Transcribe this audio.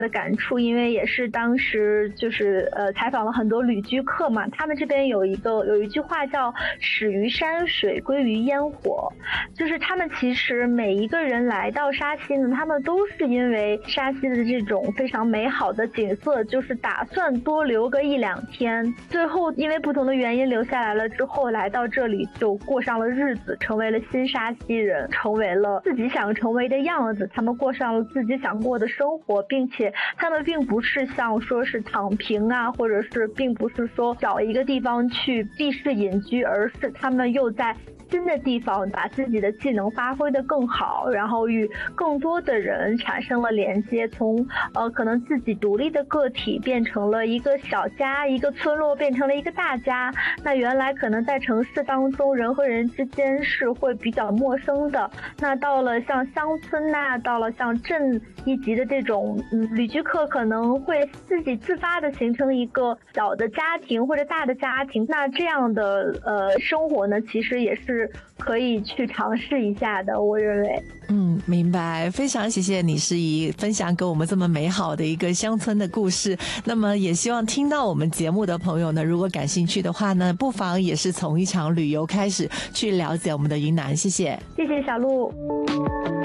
的感触，因为也是当时就是采访了很多旅居客嘛，他们这边有一句话叫始于山水归于烟火，就是他们其实每一个人来到沙溪呢，他们都是因为沙溪的这种非常美好的景色，就是打算多留个1-2天，最后因为不同的原因留下来了之后，来到这里就过上了日子，成为了新沙溪人，成为了自己想成为的样子，他们过上了自己想过的生活，并且他们并不是像说是躺平啊，或者是并不是说找一个地方去避世隐居，而是他们又在新的地方把自己的技能发挥得更好，然后与更多的人产生了连接，从可能自己独立的个体变成了一个小家，一个村落变成了一个大家。那原来可能在城市当中人和人之间是会比较陌生的，那到了像乡村啊，到了像镇一级的这种旅居客，可能会自己自发的形成一个小的家庭或者大的家庭，那这样的生活呢，其实也是可以去尝试一下的，我认为。 明白，非常谢谢你诗怡分享给我们这么美好的一个乡村的故事。那么也希望听到我们节目的朋友呢，如果感兴趣的话呢，不妨也是从一场旅游开始去了解我们的云南。谢谢， 谢谢小鹿。